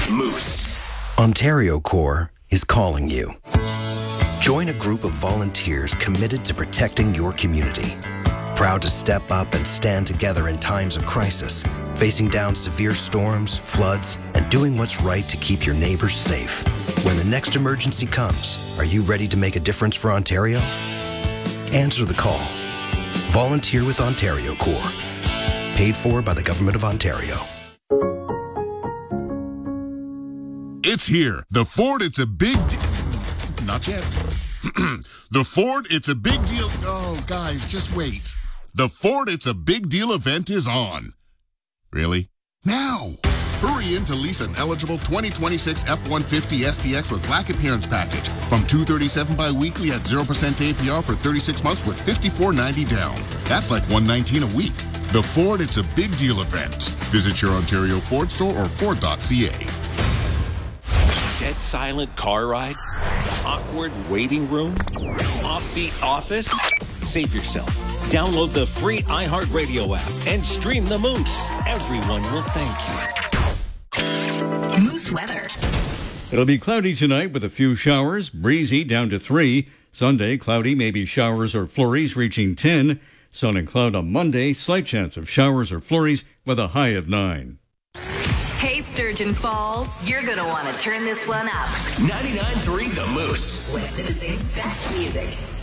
Moose. Ontario Corps is calling you. Join a group of volunteers committed to protecting your community. Proud to step up and stand together in times of crisis, facing down severe storms, floods, and doing what's right to keep your neighbors safe. When the next emergency comes, are you ready to make a difference for Ontario? Answer the call. Volunteer with Ontario Corps. Paid for by the Government of Ontario. It's here. The Ford It's a Big Not yet. The Ford It's a Big Deal. Oh, guys, just wait. The Ford It's a Big Deal event is on. Really? Now! Hurry in to lease an eligible 2026 F-150 STX with Black Appearance Package from $237 bi-weekly at 0% APR for 36 months with $54.90 down. That's like $119 a week. The Ford It's a Big Deal event. Visit your Ontario Ford store or Ford.ca. Dead silent car ride? Awkward waiting room? Offbeat office? Save yourself. Download the free iHeartRadio app and stream the Moose. Everyone will thank you. Moose weather. It'll be cloudy tonight with a few showers, breezy down to 3. Sunday, cloudy, maybe showers or flurries reaching 10. Sun and cloud on Monday, slight chance of showers or flurries with a high of 9. Hey, Sturgeon Falls, you're going to want to turn this one up. 99.3 The Moose. West Citizens' best music.